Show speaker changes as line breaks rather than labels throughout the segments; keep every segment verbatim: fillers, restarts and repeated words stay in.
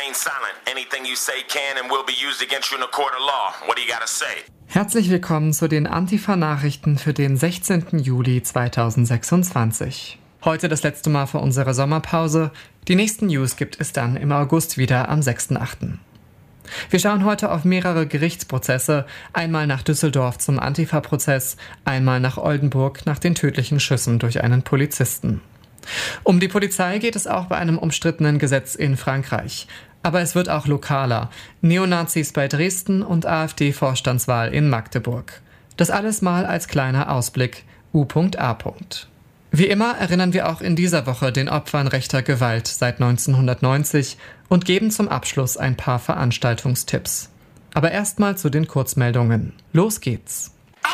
remain silent. Anything you say can and will be used against you in a court of law. What do you gotta say?
Herzlich willkommen zu den Antifa-Nachrichten für den sechzehnten Juli zweitausendsechsundzwanzig. Heute das letzte Mal vor unserer Sommerpause. Die nächsten News gibt es dann im August wieder am sechsten achten Wir schauen heute auf mehrere Gerichtsprozesse, einmal nach Düsseldorf zum Antifa-Prozess, einmal nach Oldenburg nach den tödlichen Schüssen durch einen Polizisten. Um die Polizei geht es auch bei einem umstrittenen Gesetz in Frankreich. Aber es wird auch lokaler. Neonazis bei Dresden und AfD-Vorstandswahl in Magdeburg. Das alles mal als kleiner Ausblick. U A. Wie immer erinnern wir auch in dieser Woche den Opfern rechter Gewalt seit neunzehnhundertneunzig und geben zum Abschluss ein paar Veranstaltungstipps. Aber erstmal zu den Kurzmeldungen. Los geht's!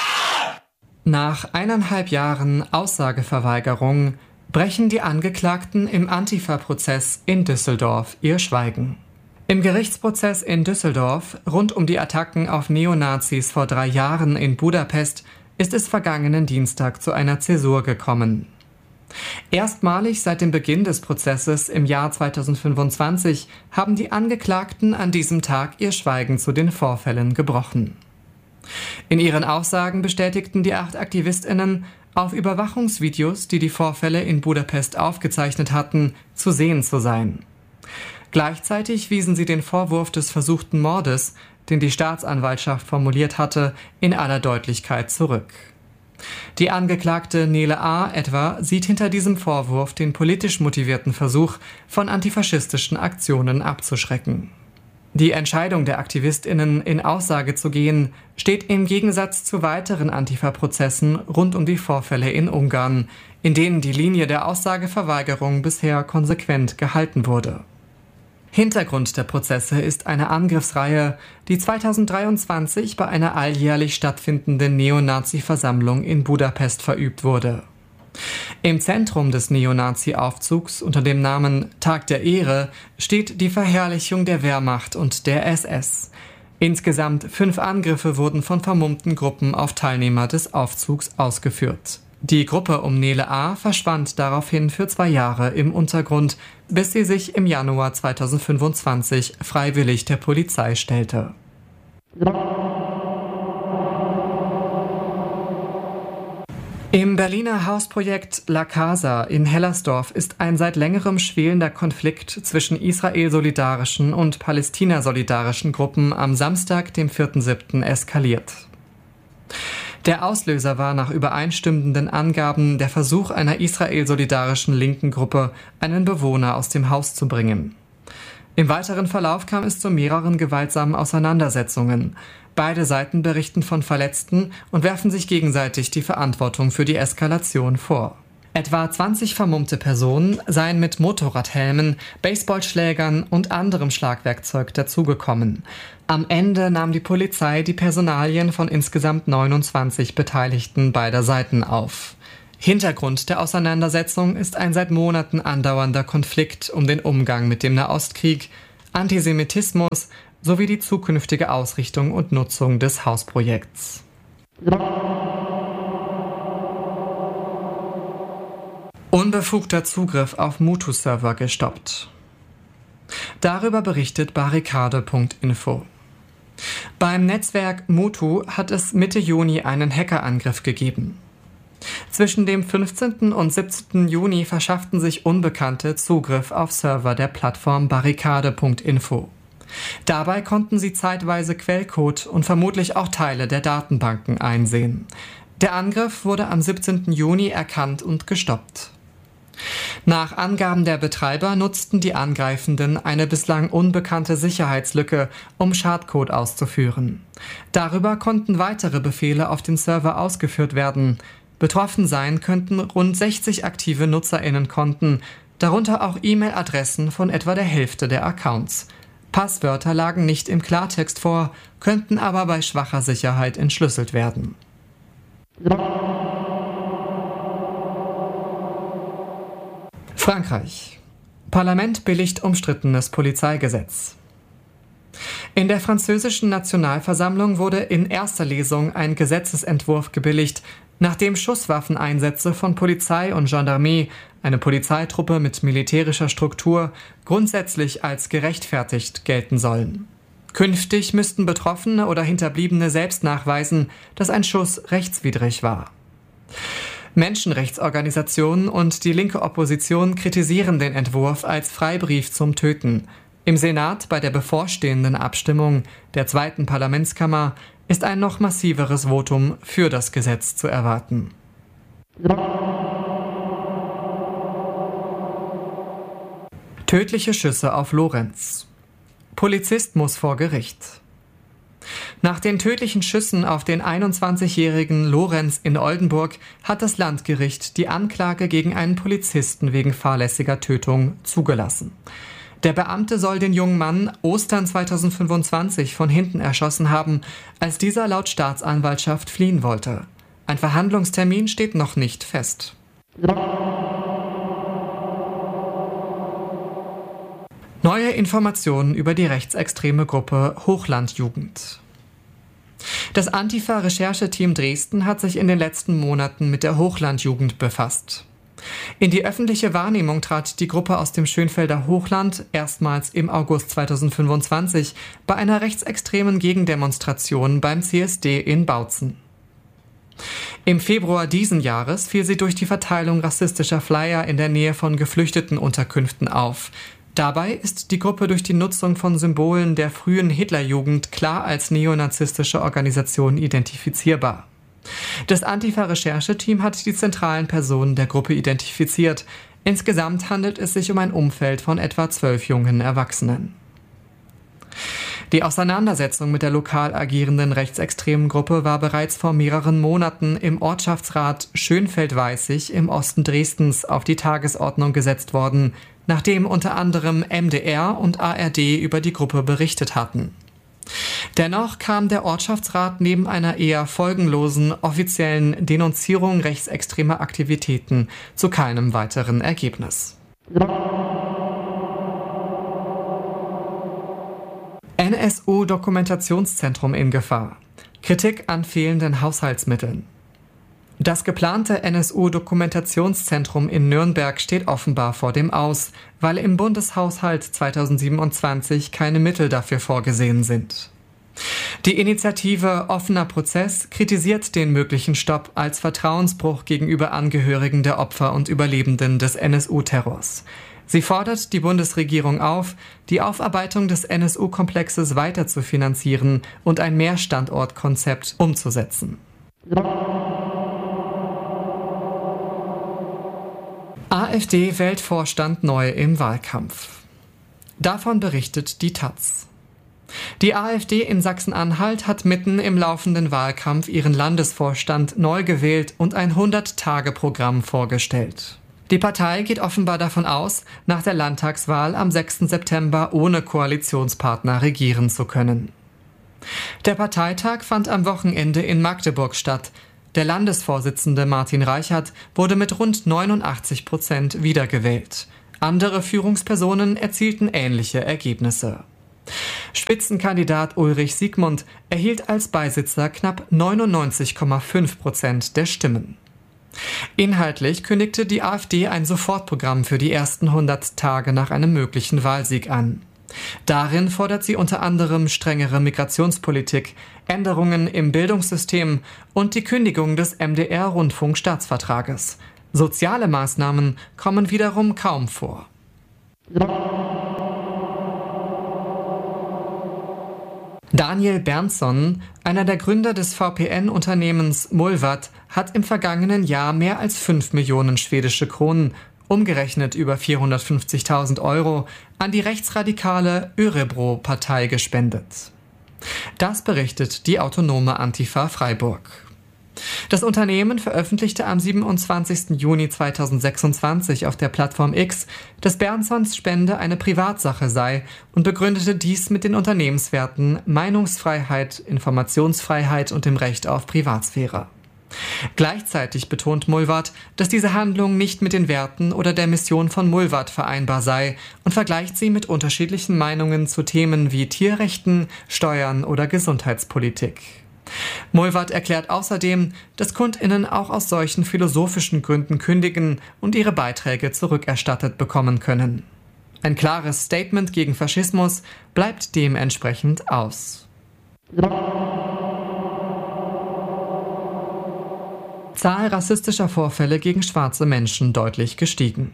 Nach eineinhalb Jahren Aussageverweigerung brechen die Angeklagten im Antifa-Prozess in Düsseldorf ihr Schweigen. Im Gerichtsprozess in Düsseldorf rund um die Attacken auf Neonazis vor drei Jahren in Budapest ist es vergangenen Dienstag zu einer Zäsur gekommen. Erstmalig seit dem Beginn des Prozesses im Jahr zweitausendfünfundzwanzig haben die Angeklagten an diesem Tag ihr Schweigen zu den Vorfällen gebrochen. In ihren Aussagen bestätigten die acht AktivistInnen, auf Überwachungsvideos, die die Vorfälle in Budapest aufgezeichnet hatten, zu sehen zu sein. Gleichzeitig wiesen sie den Vorwurf des versuchten Mordes, den die Staatsanwaltschaft formuliert hatte, in aller Deutlichkeit zurück. Die Angeklagte Nele A. etwa sieht hinter diesem Vorwurf den politisch motivierten Versuch, von antifaschistischen Aktionen abzuschrecken. Die Entscheidung der AktivistInnen, in Aussage zu gehen, steht im Gegensatz zu weiteren Antifa-Prozessen rund um die Vorfälle in Ungarn, in denen die Linie der Aussageverweigerung bisher konsequent gehalten wurde. Hintergrund der Prozesse ist eine Angriffsreihe, die zweitausenddreiundzwanzig bei einer alljährlich stattfindenden Neonazi-Versammlung in Budapest verübt wurde. Im Zentrum des Neonazi-Aufzugs unter dem Namen Tag der Ehre steht die Verherrlichung der Wehrmacht und der S S. Insgesamt fünf Angriffe wurden von vermummten Gruppen auf Teilnehmer des Aufzugs ausgeführt. Die Gruppe um Nele A. verschwand daraufhin für zwei Jahre im Untergrund, bis sie sich im Januar zweitausendfünfundzwanzig freiwillig der Polizei stellte. Im Berliner Hausprojekt La Casa in Hellersdorf ist ein seit längerem schwelender Konflikt zwischen israel-solidarischen und palästina-solidarischen Gruppen am Samstag, dem vierten siebten eskaliert. Der Auslöser war nach übereinstimmenden Angaben der Versuch einer israel-solidarischen linken Gruppe, einen Bewohner aus dem Haus zu bringen. Im weiteren Verlauf kam es zu mehreren gewaltsamen Auseinandersetzungen. Beide Seiten berichten von Verletzten und werfen sich gegenseitig die Verantwortung für die Eskalation vor. Etwa zwanzig vermummte Personen seien mit Motorradhelmen, Baseballschlägern und anderem Schlagwerkzeug dazugekommen. Am Ende nahm die Polizei die Personalien von insgesamt neunundzwanzig Beteiligten beider Seiten auf. Hintergrund der Auseinandersetzung ist ein seit Monaten andauernder Konflikt um den Umgang mit dem Nahostkrieg, Antisemitismus sowie die zukünftige Ausrichtung und Nutzung des Hausprojekts. Unbefugter Zugriff auf Mutu-Server gestoppt. Darüber berichtet Barrikade Punkt info. Beim Netzwerk Mutu hat es Mitte Juni einen Hackerangriff gegeben. Zwischen dem fünfzehnten und siebzehnten Juni verschafften sich Unbekannte Zugriff auf Server der Plattform Barrikade Punkt info. Dabei konnten sie zeitweise Quellcode und vermutlich auch Teile der Datenbanken einsehen. Der Angriff wurde am siebzehnten Juni erkannt und gestoppt. Nach Angaben der Betreiber nutzten die Angreifenden eine bislang unbekannte Sicherheitslücke, um Schadcode auszuführen. Darüber konnten weitere Befehle auf den Server ausgeführt werden. Betroffen sein könnten rund sechzig aktive NutzerInnen-Konten, darunter auch E-Mail-Adressen von etwa der Hälfte der Accounts. Passwörter lagen nicht im Klartext vor, könnten aber bei schwacher Sicherheit entschlüsselt werden. Frankreich. Parlament billigt umstrittenes Polizeigesetz. In der französischen Nationalversammlung wurde in erster Lesung ein Gesetzesentwurf gebilligt, nachdem Schusswaffeneinsätze von Polizei und Gendarmerie eine Polizeitruppe mit militärischer Struktur, grundsätzlich als gerechtfertigt gelten sollen. Künftig müssten Betroffene oder Hinterbliebene selbst nachweisen, dass ein Schuss rechtswidrig war. Menschenrechtsorganisationen und die linke Opposition kritisieren den Entwurf als Freibrief zum Töten. Im Senat bei der bevorstehenden Abstimmung der zweiten Parlamentskammer ist ein noch massiveres Votum für das Gesetz zu erwarten. Tödliche Schüsse auf Lorenz. Polizist muss vor Gericht. Nach den tödlichen Schüssen auf den einundzwanzigjährigen Lorenz in Oldenburg hat das Landgericht die Anklage gegen einen Polizisten wegen fahrlässiger Tötung zugelassen. Der Beamte soll den jungen Mann Ostern zweitausendfünfundzwanzig von hinten erschossen haben, als dieser laut Staatsanwaltschaft fliehen wollte. Ein Verhandlungstermin steht noch nicht fest. Neue Informationen über die rechtsextreme Gruppe Hochlandjugend. Das Antifa-Rechercheteam Dresden hat sich in den letzten Monaten mit der Hochlandjugend befasst. In die öffentliche Wahrnehmung trat die Gruppe aus dem Schönfelder Hochland erstmals im August zweitausendfünfundzwanzig bei einer rechtsextremen Gegendemonstration beim C S D in Bautzen. Im Februar diesen Jahres fiel sie durch die Verteilung rassistischer Flyer in der Nähe von Geflüchtetenunterkünften auf. Dabei ist die Gruppe durch die Nutzung von Symbolen der frühen Hitlerjugend klar als neonazistische Organisation identifizierbar. Das Antifa-Rechercheteam hat die zentralen Personen der Gruppe identifiziert. Insgesamt handelt es sich um ein Umfeld von etwa zwölf jungen Erwachsenen. Die Auseinandersetzung mit der lokal agierenden rechtsextremen Gruppe war bereits vor mehreren Monaten im Ortschaftsrat Schönfeld-Weißig im Osten Dresdens auf die Tagesordnung gesetzt worden, nachdem unter anderem M D R und A R D über die Gruppe berichtet hatten. Dennoch kam der Ortschaftsrat neben einer eher folgenlosen offiziellen Denunzierung rechtsextremer Aktivitäten zu keinem weiteren Ergebnis. N S U-Dokumentationszentrum in Gefahr. Kritik an fehlenden Haushaltsmitteln. Das geplante N S U-Dokumentationszentrum in Nürnberg steht offenbar vor dem Aus, weil im Bundeshaushalt zweitausendsiebenundzwanzig keine Mittel dafür vorgesehen sind. Die Initiative Offener Prozess kritisiert den möglichen Stopp als Vertrauensbruch gegenüber Angehörigen der Opfer und Überlebenden des N S U-Terrors. Sie fordert die Bundesregierung auf, die Aufarbeitung des N S U-Komplexes weiter zu finanzieren und ein Mehrstandortkonzept umzusetzen. AfD-Weltvorstand neu im Wahlkampf. Davon berichtet die Taz. Die AfD in Sachsen-Anhalt hat mitten im laufenden Wahlkampf ihren Landesvorstand neu gewählt und ein hundert-Tage-Programm vorgestellt. Die Partei geht offenbar davon aus, nach der Landtagswahl am sechsten September ohne Koalitionspartner regieren zu können. Der Parteitag fand am Wochenende in Magdeburg statt. Der Landesvorsitzende Martin Reichert wurde mit rund neunundachtzig Prozent wiedergewählt. Andere Führungspersonen erzielten ähnliche Ergebnisse. Spitzenkandidat Ulrich Siegmund erhielt als Beisitzer knapp neunundneunzig Komma fünf Prozent der Stimmen. Inhaltlich kündigte die AfD ein Sofortprogramm für die ersten hundert Tage nach einem möglichen Wahlsieg an. Darin fordert sie unter anderem strengere Migrationspolitik, Änderungen im Bildungssystem und die Kündigung des M D R-Rundfunkstaatsvertrages. Soziale Maßnahmen kommen wiederum kaum vor. Daniel Bernson, einer der Gründer des V P N-Unternehmens Mulvat, hat im vergangenen Jahr mehr als fünf Millionen schwedische Kronen, umgerechnet über vierhundertfünfzigtausend Euro, an die rechtsradikale Örebro-Partei gespendet. Das berichtet die autonome Antifa Freiburg. Das Unternehmen veröffentlichte am siebenundzwanzigsten Juni zweitausendsechsundzwanzig auf der Plattform X, dass Bernsons Spende eine Privatsache sei und begründete dies mit den Unternehmenswerten Meinungsfreiheit, Informationsfreiheit und dem Recht auf Privatsphäre. Gleichzeitig betont Mulvat, dass diese Handlung nicht mit den Werten oder der Mission von Mulvat vereinbar sei und vergleicht sie mit unterschiedlichen Meinungen zu Themen wie Tierrechten, Steuern oder Gesundheitspolitik. Mulwart erklärt außerdem, dass KundInnen auch aus solchen philosophischen Gründen kündigen und ihre Beiträge zurückerstattet bekommen können. Ein klares Statement gegen Faschismus bleibt dementsprechend aus. Zahl rassistischer Vorfälle gegen schwarze Menschen deutlich gestiegen.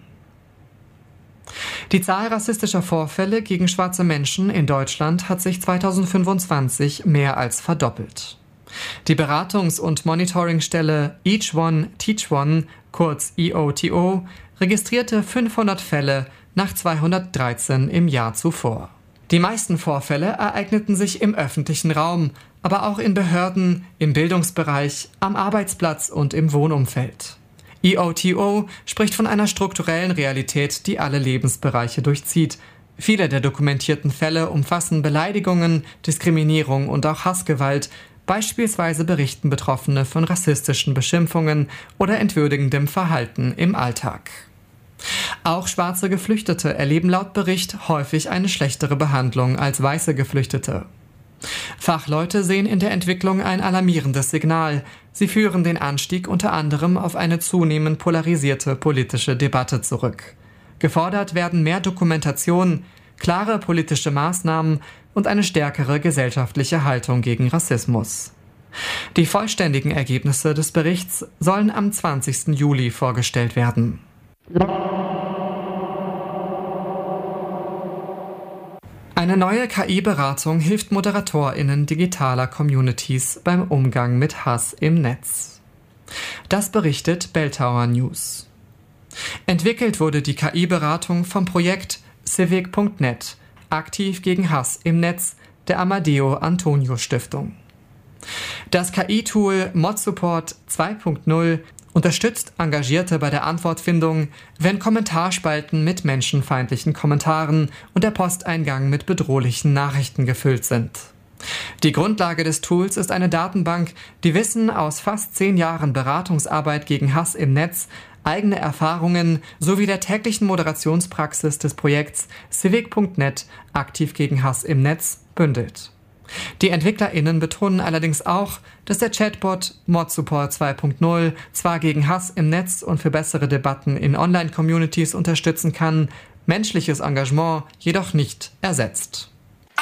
Die Zahl rassistischer Vorfälle gegen schwarze Menschen in Deutschland hat sich zweitausendfünfundzwanzig mehr als verdoppelt. Die Beratungs- und Monitoringstelle Each One Teach One, kurz E O T O, registrierte fünfhundert Fälle nach zweihundertdreizehn im Jahr zuvor. Die meisten Vorfälle ereigneten sich im öffentlichen Raum, aber auch in Behörden, im Bildungsbereich, am Arbeitsplatz und im Wohnumfeld. E O T O spricht von einer strukturellen Realität, die alle Lebensbereiche durchzieht. Viele der dokumentierten Fälle umfassen Beleidigungen, Diskriminierung und auch Hassgewalt. Beispielsweise berichten Betroffene von rassistischen Beschimpfungen oder entwürdigendem Verhalten im Alltag. Auch schwarze Geflüchtete erleben laut Bericht häufig eine schlechtere Behandlung als weiße Geflüchtete. Fachleute sehen in der Entwicklung ein alarmierendes Signal. Sie führen den Anstieg unter anderem auf eine zunehmend polarisierte politische Debatte zurück. Gefordert werden mehr Dokumentation, klare politische Maßnahmen und eine stärkere gesellschaftliche Haltung gegen Rassismus. Die vollständigen Ergebnisse des Berichts sollen am zwanzigsten Juli vorgestellt werden. Eine neue K I-Beratung hilft ModeratorInnen digitaler Communities beim Umgang mit Hass im Netz. Das berichtet Belltower News. Entwickelt wurde die K I-Beratung vom Projekt civic punkt net, aktiv gegen Hass im Netz, der Amadeo Antonio Stiftung. Das K I-Tool ModSupport zwei punkt null unterstützt Engagierte bei der Antwortfindung, wenn Kommentarspalten mit menschenfeindlichen Kommentaren und der Posteingang mit bedrohlichen Nachrichten gefüllt sind. Die Grundlage des Tools ist eine Datenbank, die Wissen aus fast zehn Jahren Beratungsarbeit gegen Hass im Netz, eigene Erfahrungen sowie der täglichen Moderationspraxis des Projekts civic punkt net aktiv gegen Hass im Netz bündelt. Die EntwicklerInnen betonen allerdings auch, dass der Chatbot ModSupport zwei punkt null zwar gegen Hass im Netz und für bessere Debatten in Online-Communities unterstützen kann, menschliches Engagement jedoch nicht ersetzt.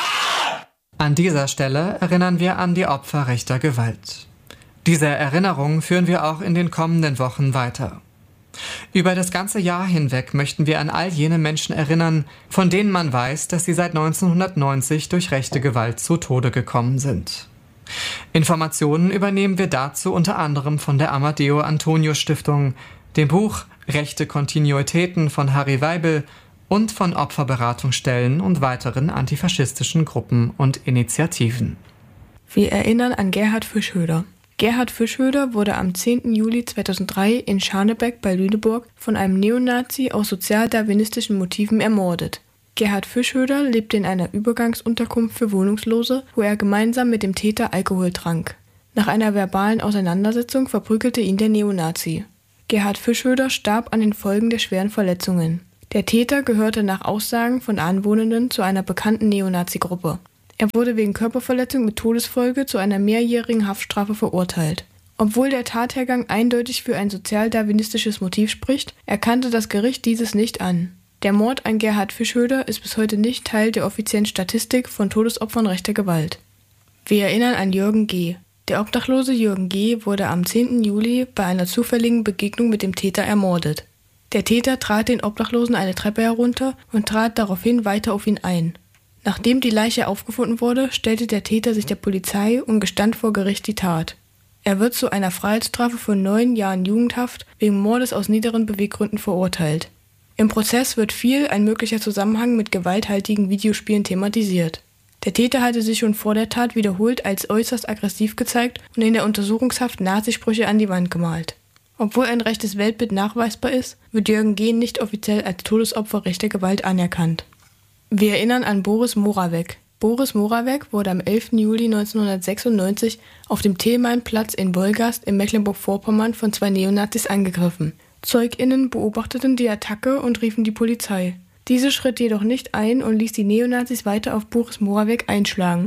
An dieser Stelle erinnern wir an die Opfer rechter Gewalt. Diese Erinnerung führen wir auch in den kommenden Wochen weiter. Über das ganze Jahr hinweg möchten wir an all jene Menschen erinnern, von denen man weiß, dass sie seit neunzehnhundertneunzig durch rechte Gewalt zu Tode gekommen sind. Informationen übernehmen wir dazu unter anderem von der Amadeo Antonio Stiftung, dem Buch Rechte Kontinuitäten von Harry Weibel und von Opferberatungsstellen und weiteren antifaschistischen Gruppen und Initiativen.
Wir erinnern an Gerhard Fischhöder. Gerhard Fischhöder wurde am zehnten Juli zweitausenddrei in Scharnebeck bei Lüneburg von einem Neonazi aus sozialdarwinistischen Motiven ermordet. Gerhard Fischhöder lebte in einer Übergangsunterkunft für Wohnungslose, wo er gemeinsam mit dem Täter Alkohol trank. Nach einer verbalen Auseinandersetzung verprügelte ihn der Neonazi. Gerhard Fischhöder starb an den Folgen der schweren Verletzungen. Der Täter gehörte nach Aussagen von Anwohnenden zu einer bekannten Neonazi-Gruppe. Er wurde wegen Körperverletzung mit Todesfolge zu einer mehrjährigen Haftstrafe verurteilt. Obwohl der Tathergang eindeutig für ein sozialdarwinistisches Motiv spricht, erkannte das Gericht dieses nicht an. Der Mord an Gerhard Fischhöder ist bis heute nicht Teil der offiziellen Statistik von Todesopfern rechter Gewalt. Wir erinnern an Jürgen G. Der obdachlose Jürgen G. wurde am zehnten Juli bei einer zufälligen Begegnung mit dem Täter ermordet. Der Täter trat den Obdachlosen eine Treppe herunter und trat daraufhin weiter auf ihn ein. Nachdem die Leiche aufgefunden wurde, stellte der Täter sich der Polizei und gestand vor Gericht die Tat. Er wird zu einer Freiheitsstrafe von neun Jahren Jugendhaft wegen Mordes aus niederen Beweggründen verurteilt. Im Prozess wird viel ein möglicher Zusammenhang mit gewalthaltigen Videospielen thematisiert. Der Täter hatte sich schon vor der Tat wiederholt als äußerst aggressiv gezeigt und in der Untersuchungshaft Nazisprüche an die Wand gemalt. Obwohl ein rechtes Weltbild nachweisbar ist, wird Jürgen G. nicht offiziell als Todesopfer rechter Gewalt anerkannt. Wir erinnern an Boris Moravec. Boris Moravec wurde am elften Juli neunzehnhundertsechsundneunzig auf dem Thälmannplatz in Wolgast in Mecklenburg-Vorpommern von zwei Neonazis angegriffen. ZeugInnen beobachteten die Attacke und riefen die Polizei. Diese schritt jedoch nicht ein und ließ die Neonazis weiter auf Boris Moravec einschlagen.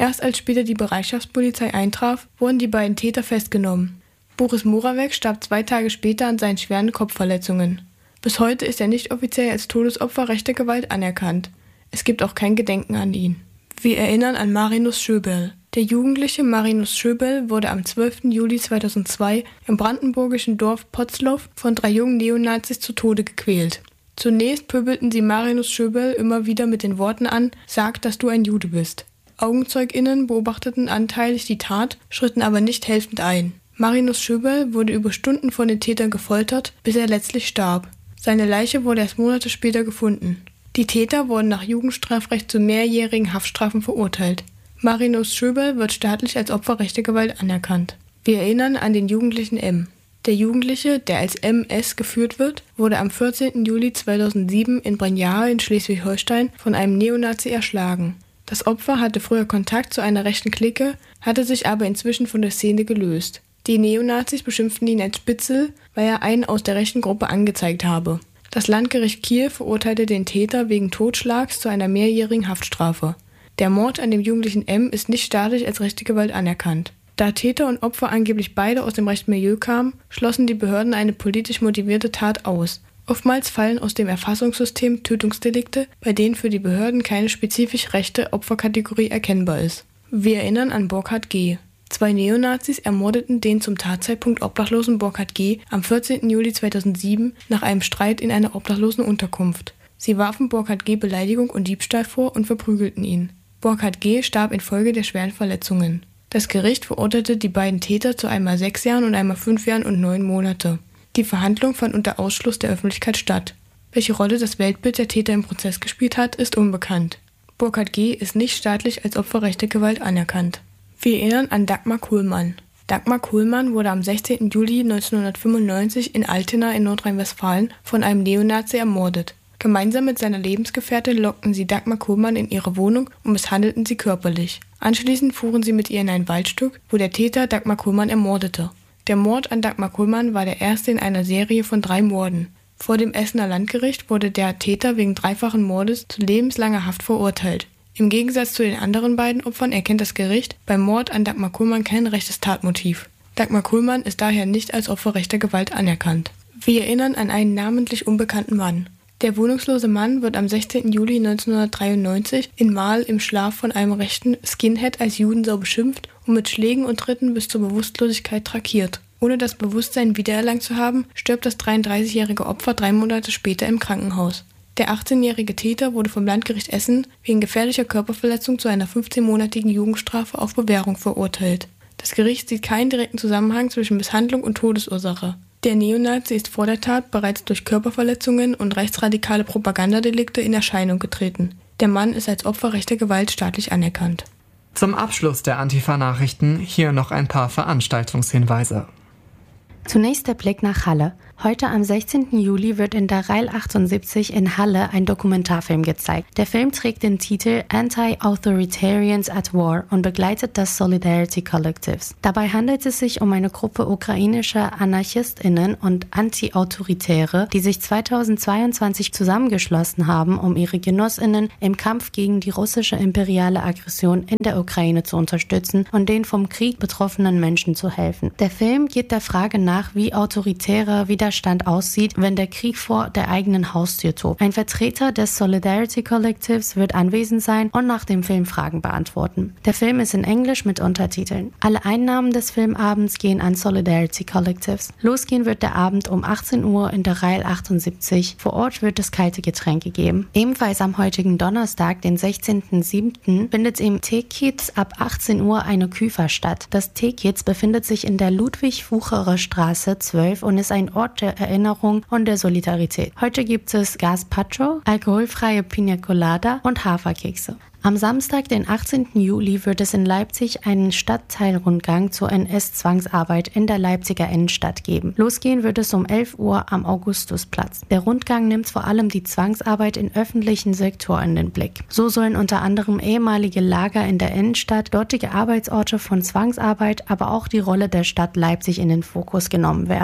Erst als später die Bereitschaftspolizei eintraf, wurden die beiden Täter festgenommen. Boris Moravec starb zwei Tage später an seinen schweren Kopfverletzungen. Bis heute ist er nicht offiziell als Todesopfer rechter Gewalt anerkannt. Es gibt auch kein Gedenken an ihn. Wir erinnern an Marinus Schöberl. Der jugendliche Marinus Schöberl wurde am zwölften Juli zweitausendzwei im brandenburgischen Dorf Potzlow von drei jungen Neonazis zu Tode gequält. Zunächst pöbelten sie Marinus Schöberl immer wieder mit den Worten an: „Sag, dass du ein Jude bist." AugenzeugInnen beobachteten anteilig die Tat, schritten aber nicht helfend ein. Marinus Schöberl wurde über Stunden von den Tätern gefoltert, bis er letztlich starb. Seine Leiche wurde erst Monate später gefunden. Die Täter wurden nach Jugendstrafrecht zu mehrjährigen Haftstrafen verurteilt. Marinus Schöberl wird staatlich als Opfer rechter Gewalt anerkannt. Wir erinnern an den Jugendlichen M. Der Jugendliche, der als M S geführt wird, wurde am vierzehnten Juli zweitausendsieben in Brynjahr in Schleswig-Holstein von einem Neonazi erschlagen. Das Opfer hatte früher Kontakt zu einer rechten Clique, hatte sich aber inzwischen von der Szene gelöst. Die Neonazis beschimpften ihn als Spitzel, weil er einen aus der rechten Gruppe angezeigt habe. Das Landgericht Kiel verurteilte den Täter wegen Totschlags zu einer mehrjährigen Haftstrafe. Der Mord an dem jugendlichen M ist nicht staatlich als rechte Gewalt anerkannt. Da Täter und Opfer angeblich beide aus dem rechten Milieu kamen, schlossen die Behörden eine politisch motivierte Tat aus. Oftmals fallen aus dem Erfassungssystem Tötungsdelikte, bei denen für die Behörden keine spezifisch rechte Opferkategorie erkennbar ist. Wir erinnern an Burkhard G. Zwei Neonazis ermordeten den zum Tatzeitpunkt obdachlosen Burkhard G. am vierzehnten Juli zweitausendsieben nach einem Streit in einer obdachlosen Unterkunft. Sie warfen Burkhard G. Beleidigung und Diebstahl vor und verprügelten ihn. Burkhard G. starb infolge der schweren Verletzungen. Das Gericht verurteilte die beiden Täter zu einmal sechs Jahren und einmal fünf Jahren und neun Monate. Die Verhandlung fand unter Ausschluss der Öffentlichkeit statt. Welche Rolle das Weltbild der Täter im Prozess gespielt hat, ist unbekannt. Burkhard G. ist nicht staatlich als Opfer rechter Gewalt anerkannt. Wir erinnern an Dagmar Kuhlmann. Dagmar Kuhlmann wurde am sechzehnten Juli neunzehnhundertfünfundneunzig in Altena in Nordrhein-Westfalen von einem Neonazi ermordet. Gemeinsam mit seiner Lebensgefährtin lockten sie Dagmar Kuhlmann in ihre Wohnung und misshandelten sie körperlich. Anschließend fuhren sie mit ihr in ein Waldstück, wo der Täter Dagmar Kuhlmann ermordete. Der Mord an Dagmar Kuhlmann war der erste in einer Serie von drei Morden. Vor dem Essener Landgericht wurde der Täter wegen dreifachen Mordes zu lebenslanger Haft verurteilt. Im Gegensatz zu den anderen beiden Opfern erkennt das Gericht beim Mord an Dagmar Kuhlmann kein rechtes Tatmotiv. Dagmar Kuhlmann ist daher nicht als Opfer rechter Gewalt anerkannt. Wir erinnern an einen namentlich unbekannten Mann. Der wohnungslose Mann wird am sechzehnten Juli neunzehnhundertdreiundneunzig in Marl im Schlaf von einem rechten Skinhead als Judensau beschimpft und mit Schlägen und Tritten bis zur Bewusstlosigkeit traktiert. Ohne das Bewusstsein wiedererlangt zu haben, stirbt das dreiunddreißigjährige Opfer drei Monate später im Krankenhaus. Der achtzehnjährige Täter wurde vom Landgericht Essen wegen gefährlicher Körperverletzung zu einer fünfzehnmonatigen Jugendstrafe auf Bewährung verurteilt. Das Gericht sieht keinen direkten Zusammenhang zwischen Misshandlung und Todesursache. Der Neonazi ist vor der Tat bereits durch Körperverletzungen und rechtsradikale Propagandadelikte in Erscheinung getreten. Der Mann ist als Opfer rechter Gewalt staatlich anerkannt.
Zum Abschluss der Antifa-Nachrichten hier noch ein paar Veranstaltungshinweise.
Zunächst der Blick nach Halle. Heute am sechzehnten Juli wird in der Reil achtundsiebzig in Halle ein Dokumentarfilm gezeigt. Der Film trägt den Titel Anti-Authoritarians at War und begleitet das Solidarity Collectives. Dabei handelt es sich um eine Gruppe ukrainischer AnarchistInnen und Anti-Autoritäre, die sich zweitausendzweiundzwanzig zusammengeschlossen haben, um ihre GenossInnen im Kampf gegen die russische imperiale Aggression in der Ukraine zu unterstützen und den vom Krieg betroffenen Menschen zu helfen. Der Film geht der Frage nach, wie autoritärer Widerstand aussieht, wenn der Krieg vor der eigenen Haustür tobt. Ein Vertreter des Solidarity Collectives wird anwesend sein und nach dem Film Fragen beantworten. Der Film ist in Englisch mit Untertiteln. Alle Einnahmen des Filmabends gehen an Solidarity Collectives. Losgehen wird der Abend um achtzehn Uhr in der Reil achtundsiebzig. Vor Ort wird es kalte Getränke geben. Ebenfalls am heutigen Donnerstag, den sechzehnten siebten findet im T-Kiez ab achtzehn Uhr eine Küfer statt. Das T-Kiez befindet sich in der Ludwig-Wucherer Straße zwölf und ist ein Ort der Erinnerung und der Solidarität. Heute gibt es Gazpacho, alkoholfreie Piña Colada und Haferkekse. Am Samstag, den achtzehnten Juli, wird es in Leipzig einen Stadtteilrundgang zur N S-Zwangsarbeit in der Leipziger Innenstadt geben. Losgehen wird es um elf Uhr am Augustusplatz. Der Rundgang nimmt vor allem die Zwangsarbeit im öffentlichen Sektor in den Blick. So sollen unter anderem ehemalige Lager in der Innenstadt, dortige Arbeitsorte von Zwangsarbeit, aber auch die Rolle der Stadt Leipzig in den Fokus genommen werden.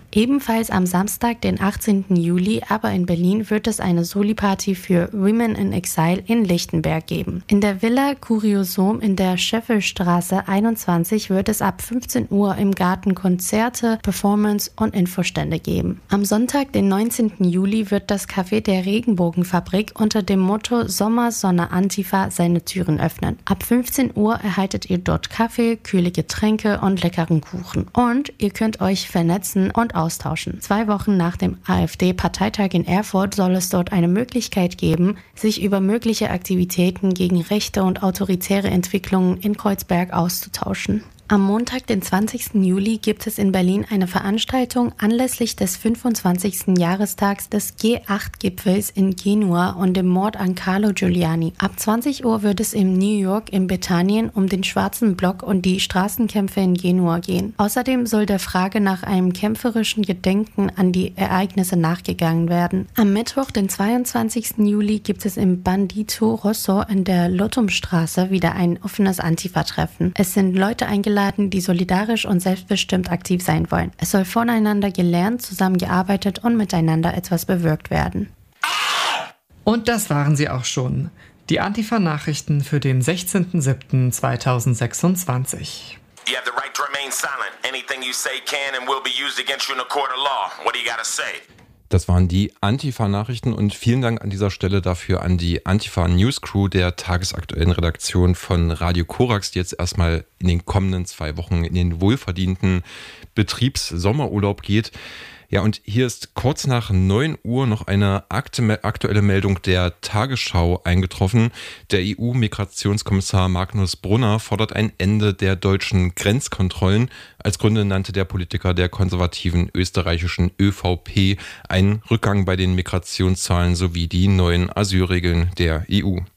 Ebenfalls am Samstag, den achtzehnten Juli, aber in Berlin, wird es eine Soli-Party für Women in Exile in Lichtenberg geben. In der Villa Kuriosom in der Scheffelstraße einundzwanzig wird es ab fünfzehn Uhr im Garten Konzerte, Performance und Infostände geben. Am Sonntag, den neunzehnten Juli, wird das Café der Regenbogenfabrik unter dem Motto Sommer, Sonne, Antifa seine Türen öffnen. Ab fünfzehn Uhr erhaltet ihr dort Kaffee, kühle Getränke und leckeren Kuchen. Und ihr könnt euch vernetzen und austauschen. Zwei Wochen nach dem AfD-Parteitag in Erfurt soll es dort eine Möglichkeit geben, sich über mögliche Aktivitäten gegen rechte und autoritäre Entwicklungen in Kreuzberg auszutauschen. Am Montag, den zwanzigsten Juli, gibt es in Berlin eine Veranstaltung anlässlich des fünfundzwanzigsten Jahrestags des G acht Gipfels in Genua und dem Mord an Carlo Giuliani. Ab zwanzig Uhr wird es in New York in Bethanien um den Schwarzen Block und die Straßenkämpfe in Genua gehen. Außerdem soll der Frage nach einem kämpferischen Gedenken an die Ereignisse nachgegangen werden. Am Mittwoch, den zweiundzwanzigsten Juli, gibt es im Bandito Rosso in der Lottumstraße wieder ein offenes Antifa-Treffen. Es sind Leute eingeladen, die solidarisch und selbstbestimmt aktiv sein wollen. Es soll voneinander gelernt, zusammengearbeitet und miteinander etwas bewirkt werden.
Und das waren sie auch schon. Die Antifa-Nachrichten für den sechzehnten siebten zweitausendsechsundzwanzig.
You have the right to remain silent. Anything you say can and will be used against you in a court of law. What do you gotta say?
Das waren die Antifa-Nachrichten und vielen Dank an dieser Stelle dafür an die Antifa-News-Crew der tagesaktuellen Redaktion von Radio Korax, die jetzt erstmal in den kommenden zwei Wochen in den wohlverdienten Betriebssommerurlaub geht. Ja, und hier ist kurz nach neun Uhr noch eine aktuelle Meldung der Tagesschau eingetroffen. Der E U-Migrationskommissar Magnus Brunner fordert ein Ende der deutschen Grenzkontrollen. Als Gründe nannte der Politiker der konservativen österreichischen ÖVP einen Rückgang bei den Migrationszahlen sowie die neuen Asylregeln der E U.